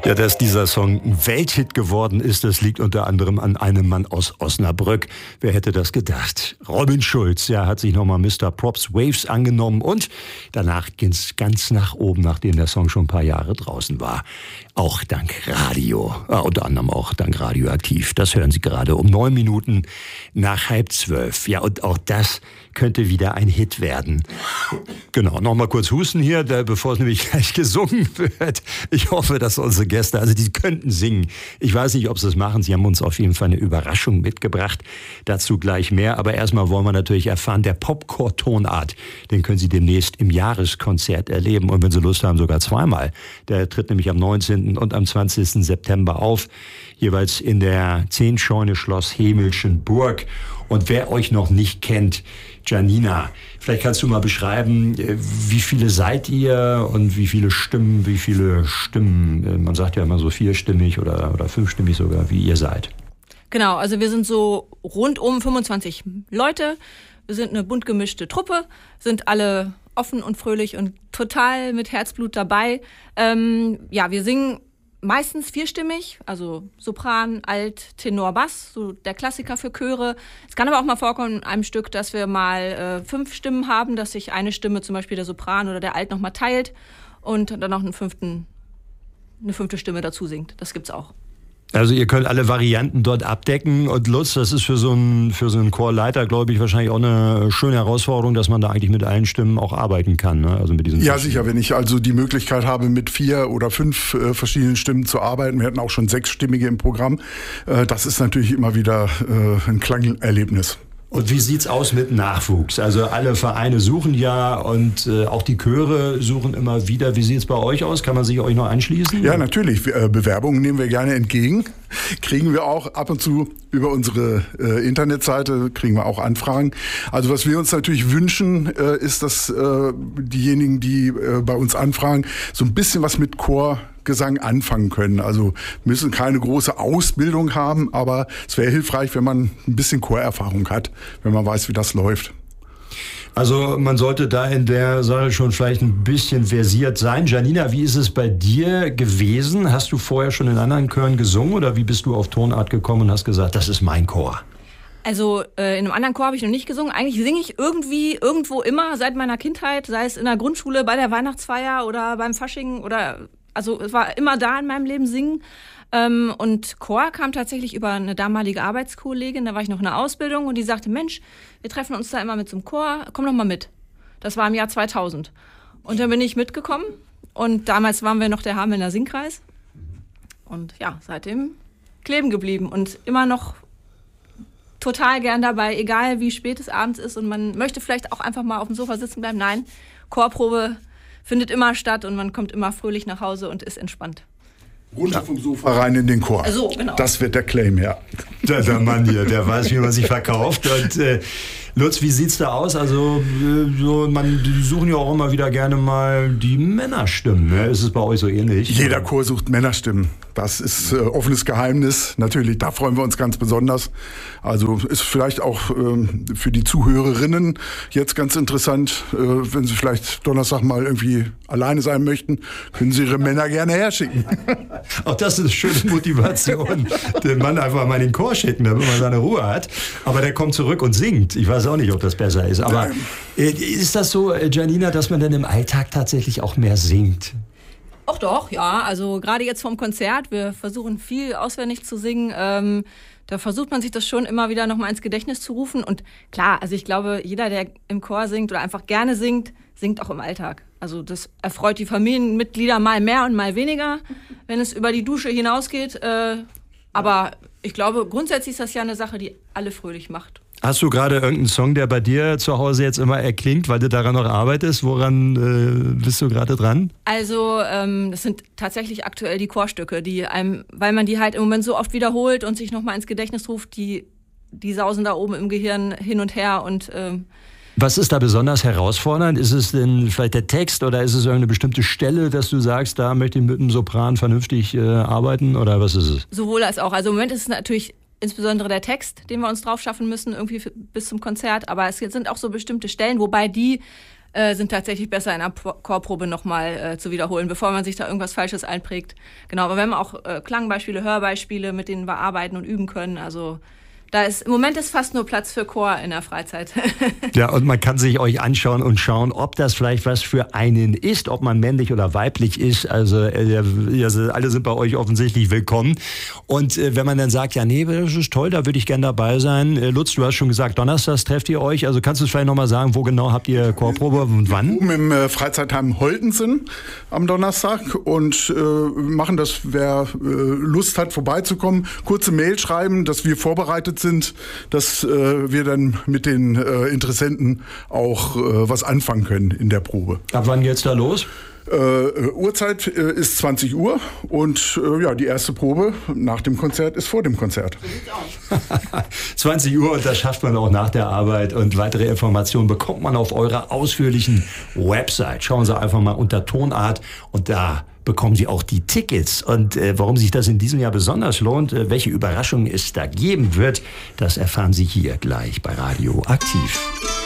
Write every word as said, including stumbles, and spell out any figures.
Ja, dass dieser Song ein Welthit geworden ist, das liegt unter anderem an einem Mann aus Osnabrück. Wer hätte das gedacht? Robin Schulz, ja, hat sich nochmal Mister Props Waves angenommen und danach ging's ganz nach oben, nachdem der Song schon ein paar Jahre draußen war. Auch dank Radio, äh, unter anderem auch dank Radioaktiv. Das hören Sie gerade um neun Minuten nach halb zwölf. Ja, und auch das könnte wieder ein Hit werden. Genau, nochmal kurz husten hier, da, bevor es nämlich gleich gesungen wird. Ich hoffe, dass unsere Gäste, also die könnten singen. Ich weiß nicht, ob sie es machen. Sie haben uns auf jeden Fall eine Überraschung mitgebracht. Dazu gleich mehr. Aber erstmal wollen wir natürlich erfahren, der Popcore-Tonart, den können Sie demnächst im Jahreskonzert erleben. Und wenn Sie Lust haben, sogar zweimal. Der tritt nämlich am neunzehnten und am zwanzigsten September auf. Jeweils in der Zehn-Scheune Schloss Hemelschen Burg. Und wer euch noch nicht kennt, Janina, vielleicht kannst du mal beschreiben, wie viele seid ihr und wie viele Stimmen, wie viele Stimmen, man sagt ja immer so vierstimmig oder, oder fünfstimmig sogar, wie ihr seid. Genau, also wir sind so rund um fünfundzwanzig Leute, wir sind eine bunt gemischte Truppe, sind alle offen und fröhlich und total mit Herzblut dabei. Ähm, ja, wir singen meistens vierstimmig, also Sopran, Alt, Tenor, Bass, so der Klassiker für Chöre. Es kann aber auch mal vorkommen in einem Stück, dass wir mal äh, fünf Stimmen haben, dass sich eine Stimme, zum Beispiel der Sopran oder der Alt, noch mal teilt und dann noch einen fünften, eine fünfte Stimme dazu singt. Das gibt's auch. Also ihr könnt alle Varianten dort abdecken und Lutz, das ist für so einen für so einen Chorleiter, glaube ich, wahrscheinlich auch eine schöne Herausforderung, dass man da eigentlich mit allen Stimmen auch arbeiten kann, ne? Also mit diesen Ja, sicher, wenn ich also die Möglichkeit habe, mit vier oder fünf äh, verschiedenen Stimmen zu arbeiten, wir hatten auch schon sechsstimmige im Programm, äh, das ist natürlich immer wieder äh, ein Klangerlebnis. Und wie sieht's aus mit Nachwuchs? Also alle Vereine suchen ja und äh, auch die Chöre suchen immer wieder. Wie sieht's bei euch aus? Kann man sich euch noch anschließen? Ja, natürlich. Äh, Bewerbungen nehmen wir gerne entgegen. Kriegen wir auch ab und zu über unsere äh, Internetseite, kriegen wir auch Anfragen. Also was wir uns natürlich wünschen, äh, ist, dass äh, diejenigen, die äh, bei uns anfragen, so ein bisschen was mit Chorgesang anfangen können. Also müssen keine große Ausbildung haben, aber es wäre hilfreich, wenn man ein bisschen Chorerfahrung hat, wenn man weiß, wie das läuft. Also man sollte da in der Sache schon vielleicht ein bisschen versiert sein. Janina, wie ist es bei dir gewesen? Hast du vorher schon in anderen Chören gesungen oder wie bist du auf Tonart gekommen und hast gesagt, das ist mein Chor? Also äh, in einem anderen Chor habe ich noch nicht gesungen. Eigentlich singe ich irgendwie irgendwo immer seit meiner Kindheit, sei es in der Grundschule, bei der Weihnachtsfeier oder beim Fasching oder also es war immer da in meinem Leben singen. Ähm, und Chor kam tatsächlich über eine damalige Arbeitskollegin, da war ich noch in der Ausbildung und die sagte, Mensch, wir treffen uns da immer mit so einem Chor, komm doch mal mit. Das war im Jahr zweitausend. Und dann bin ich mitgekommen und damals waren wir noch der Hamelner Singkreis. Und ja, seitdem kleben geblieben und immer noch total gern dabei, egal wie spät es abends ist und man möchte vielleicht auch einfach mal auf dem Sofa sitzen bleiben. Nein, Chorprobe findet immer statt und man kommt immer fröhlich nach Hause und ist entspannt. Runter vom Sofa rein in den Chor. Also, genau. Das wird der Claim, ja. Der, der Mann hier, der weiß, wie man sich verkauft. Und äh, Lutz, wie sieht's da aus? Also äh, so, man, die suchen ja auch immer wieder gerne mal die Männerstimmen. Ne? Ist es bei euch so ähnlich? Jeder Chor sucht Männerstimmen. Das ist äh, offenes Geheimnis. Natürlich, da freuen wir uns ganz besonders. Also ist vielleicht auch ähm, für die Zuhörerinnen jetzt ganz interessant, äh, wenn sie vielleicht Donnerstag mal irgendwie alleine sein möchten, können sie ihre Männer gerne herschicken. Auch das ist eine schöne Motivation. Den Mann einfach mal in den Chor schicken, damit man seine Ruhe hat. Aber der kommt zurück und singt. Ich weiß auch nicht, ob das besser ist. Aber äh, ist das so, Janina, dass man dann im Alltag tatsächlich auch mehr singt? Ach doch, ja. Also gerade jetzt vom Konzert, wir versuchen viel auswendig zu singen. Ähm, da versucht man sich das schon immer wieder nochmal ins Gedächtnis zu rufen. Und klar, also ich glaube, jeder, der im Chor singt oder einfach gerne singt, singt auch im Alltag. Also das erfreut die Familienmitglieder mal mehr und mal weniger, wenn es über die Dusche hinausgeht. Äh, aber ich glaube, grundsätzlich ist das ja eine Sache, die alle fröhlich macht. Hast du gerade irgendeinen Song, der bei dir zu Hause jetzt immer erklingt, weil du daran noch arbeitest? Woran äh, bist du gerade dran? Also ähm, das sind tatsächlich aktuell die Chorstücke, die einem, weil man die halt im Moment so oft wiederholt und sich nochmal ins Gedächtnis ruft, die, die sausen da oben im Gehirn hin und her und ähm, was ist da besonders herausfordernd? Ist es denn vielleicht der Text oder ist es irgendeine bestimmte Stelle, dass du sagst, da möchte ich mit dem Sopran vernünftig äh, arbeiten oder was ist es? Sowohl als auch. Also im Moment ist es natürlich insbesondere der Text, den wir uns drauf schaffen müssen, irgendwie für, bis zum Konzert. Aber es sind auch so bestimmte Stellen, wobei die äh, sind tatsächlich besser in der Chorprobe nochmal äh, zu wiederholen, bevor man sich da irgendwas Falsches einprägt. Genau, aber wir haben auch äh, Klangbeispiele, Hörbeispiele, mit denen wir arbeiten und üben können. Also da ist, im Moment ist fast nur Platz für Chor in der Freizeit. Ja, und man kann sich euch anschauen und schauen, ob das vielleicht was für einen ist, ob man männlich oder weiblich ist. Also, äh, also alle sind bei euch offensichtlich willkommen. Und äh, wenn man dann sagt, ja, nee, das ist toll, da würde ich gerne dabei sein. Äh, Lutz, du hast schon gesagt, donnerstags trefft ihr euch. Also kannst du es vielleicht nochmal sagen, wo genau habt ihr Chorprobe und wann? Oben im äh, Freizeitheim Holtensen am Donnerstag und äh, machen das, wer äh, Lust hat, vorbeizukommen, kurze Mail schreiben, dass wir vorbereitet sind, dass äh, wir dann mit den äh, Interessenten auch äh, was anfangen können in der Probe. Ab wann geht's da los? Äh, Uhrzeit äh, ist zwanzig Uhr und äh, ja, die erste Probe nach dem Konzert ist vor dem Konzert. zwanzig Uhr und das schafft man auch nach der Arbeit und weitere Informationen bekommt man auf eurer ausführlichen Website. Schauen Sie einfach mal unter Tonart und da bekommen Sie auch die Tickets. Und äh, warum sich das in diesem Jahr besonders lohnt, äh, welche Überraschungen es da geben wird, das erfahren Sie hier gleich bei Radio Aktiv.